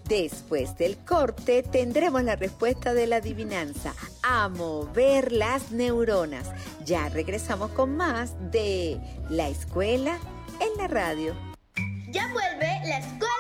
Después del corte tendremos la respuesta de la adivinanza, a mover las neuronas. Ya regresamos con más de La Escuela en la Radio. Ya vuelve La Escuela